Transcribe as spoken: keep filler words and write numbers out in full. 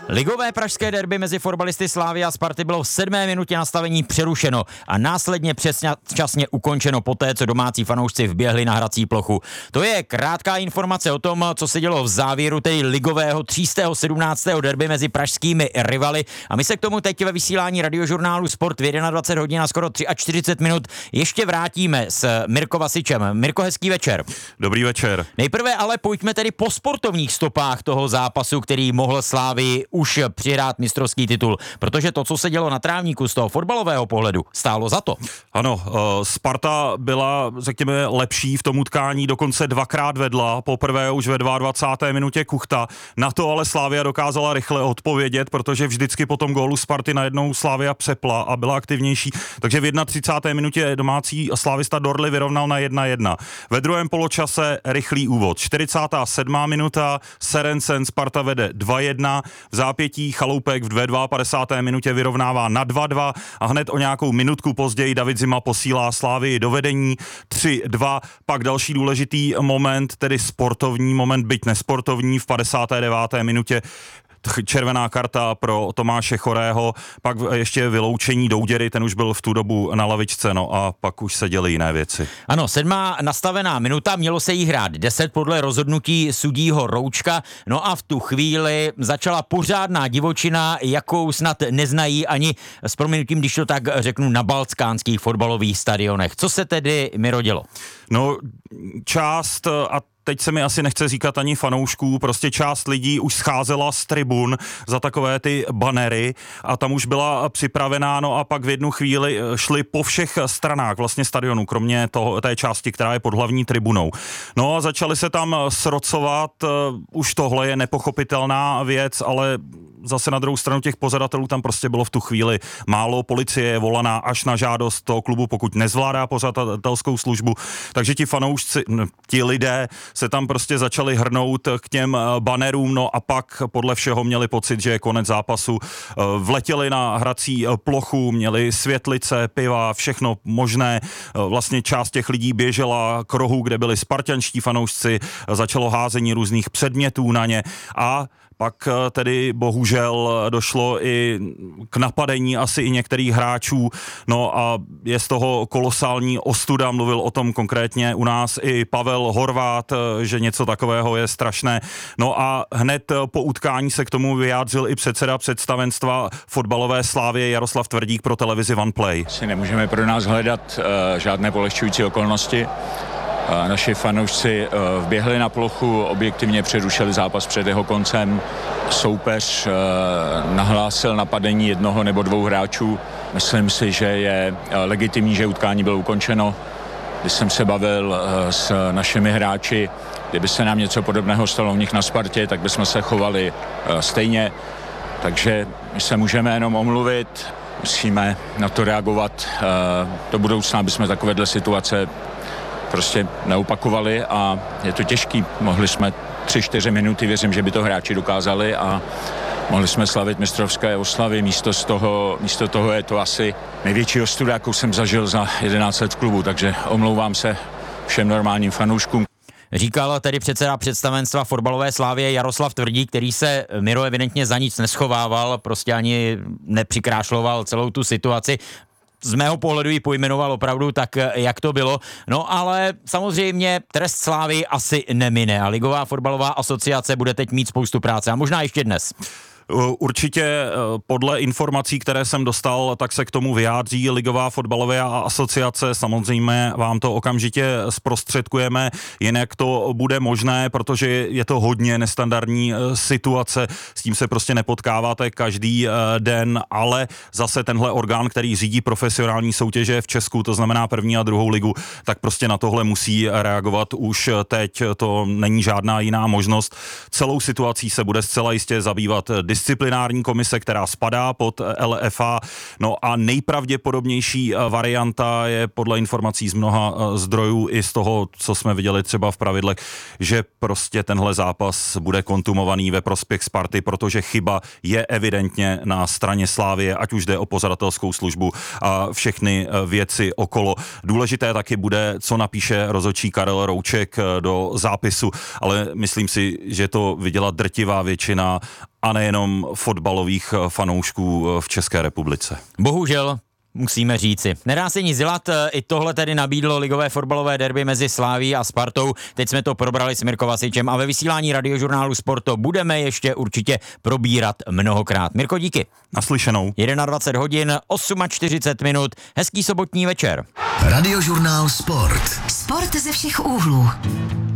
Ligové pražské derby mezi fotbalisty Slavie a Sparty bylo v sedmé minutě nastavení přerušeno a následně předčasně ukončeno poté, co domácí fanoušci vběhli na hrací plochu. To je krátká informace o tom, co se dělo v závěru tedy ligového třístého sedmnáctého derby mezi pražskými rivaly. A my se k tomu teď ve vysílání radiožurnálu Sport v dvacet jedna hodin a skoro čtyřicet tři minut ještě vrátíme s Mirko Vasičem. Mirko, hezký večer. Dobrý večer. Nejprve ale pojďme tedy po sportovních stopách toho zápasu, který mohl Slavii už přihrát mistrovský titul, protože to, co se dělo na trávníku z toho fotbalového pohledu, stálo za to. Ano, Sparta byla, řekněme, lepší v tom utkání, dokonce dvakrát vedla, poprvé už ve dvacáté druhé minutě Kuchta. Na to ale Slavia dokázala rychle odpovědět, protože vždycky po tom gólu Sparty najednou Slavia přepla a byla aktivnější, takže v třicáté první minutě domácí slávista Dorly vyrovnal na jedna jedna. Ve druhém poločase rychlý úvod. čtyřicátá sedmá minuta, Serencen, Sparta vede dva jedna, v zápětí Chaloupek v padesáté druhé minutě vyrovnává na dva dva a hned o nějakou minutku později David Zima posílá Slavii do vedení tři dva. Pak další důležitý moment, tedy sportovní moment, byť nesportovní, v padesáté deváté minutě červená karta pro Tomáše Chorého, pak ještě vyloučení Douděry, ten už byl v tu dobu na lavičce, no a pak už se děly jiné věci. Ano, sedmá nastavená minuta, mělo se jí hrát deset podle rozhodnutí sudího Roučka, no a v tu chvíli začala pořádná divočina, jakou snad neznají ani s prominutím, když to tak řeknu, na balckánských fotbalových stadionech. Co se tedy, Miro, dělo? No, část a teď se mi asi nechce říkat ani fanoušků, prostě část lidí už scházela z tribun za takové ty banery a tam už byla připravená, no a pak v jednu chvíli šli po všech stranách vlastně stadionu, kromě toho, té části, která je pod hlavní tribunou. No a začali se tam srocovat, už tohle je nepochopitelná věc, ale zase na druhou stranu těch pořadatelů tam prostě bylo v tu chvíli málo, policie je volaná až na žádost toho klubu, pokud nezvládá pořadatelskou službu, takže ti fanoušci, ti lidé se tam prostě začali hrnout k těm banerům, no a pak podle všeho měli pocit, že je konec zápasu. Vletěli na hrací plochu, měli světlice, piva, všechno možné. Vlastně část těch lidí běžela k rohu, kde byli spartanští fanoušci, začalo házení různých předmětů na ně a pak tedy bohužel došlo i k napadení asi i některých hráčů, no a je z toho kolosální ostuda, mluvil o tom konkrétně u nás i Pavel Horvát, že něco takového je strašné. No a hned po utkání se k tomu vyjádřil i předseda představenstva fotbalové Slavie Jaroslav Tvrdík pro televizi OnePlay. Si nemůžeme pro nás hledat uh, žádné polehčující okolnosti. Naši fanoušci vběhli na plochu, objektivně přerušili zápas před jeho koncem. Soupeř nahlásil napadení jednoho nebo dvou hráčů. Myslím si, že je legitimní, že utkání bylo ukončeno. Když jsem se bavil s našimi hráči, kdyby se nám něco podobného stalo v nich na Spartě, tak bychom se chovali stejně. Takže my se můžeme jenom omluvit, musíme na to reagovat do budoucna, aby jsme takovéhle situace prostě neopakovali a je to těžký. Mohli jsme tři, čtyři minuty, věřím, že by to hráči dokázali a mohli jsme slavit mistrovské oslavy. Místo z toho, místo toho je to asi největší ostuda, jakou jsem zažil za jedenáct let v klubu, takže omlouvám se všem normálním fanouškům. Říkal tedy předseda představenstva fotbalové Slavie Jaroslav Tvrdík, který se, Miro, evidentně za nic neschovával, prostě ani nepřikrášloval celou tu situaci. Z mého pohledu ji pojmenoval opravdu tak, jak to bylo. No ale samozřejmě trest Slavii asi nemine a Ligová fotbalová asociace bude teď mít spoustu práce a možná ještě dnes. Určitě podle informací, které jsem dostal, tak se k tomu vyjádří Ligová fotbalová asociace. Samozřejmě vám to okamžitě zprostředkujeme, jinak to bude možné, protože je to hodně nestandardní situace, s tím se prostě nepotkáváte každý den, ale zase tenhle orgán, který řídí profesionální soutěže v Česku, to znamená první a druhou ligu, tak prostě na tohle musí reagovat už teď, to není žádná jiná možnost. Celou situací se bude zcela jistě zabývat disciplinární komise, která spadá pod L F A. No a nejpravděpodobnější varianta je podle informací z mnoha zdrojů i z toho, co jsme viděli třeba v pravidlech, že prostě tenhle zápas bude kontumovaný ve prospěch Sparty, protože chyba je evidentně na straně Slavie, ať už jde o pořadatelskou službu a všechny věci okolo. Důležité taky bude, co napíše rozhodčí Karel Rouček do zápisu, ale myslím si, že to viděla drtivá většina a nejenom fotbalových fanoušků v České republice. Bohužel musíme říci. Nedá se nic dělat, i tohle tedy nabídlo ligové fotbalové derby mezi Slavií a Spartou. Teď jsme to probrali s Mirko Vasičem a ve vysílání Radiožurnálu Sport to budeme ještě určitě probírat mnohokrát. Mirko, díky. Naslyšenou. dvacet jedna hodin, čtyřicet osm minut, hezký sobotní večer. Radiožurnál Sport. Sport ze všech úhlů.